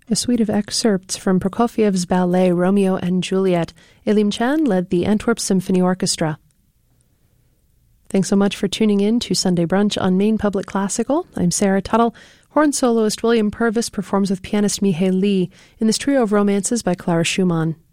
A suite of excerpts from Prokofiev's ballet Romeo and Juliet. Elim Chan led the Antwerp Symphony Orchestra. Thanks so much for tuning in to Sunday Brunch on Maine Public Classical. I'm Sarah Tuttle. Horn soloist William Purvis performs with pianist Mihai Lee in this trio of romances by Clara Schumann.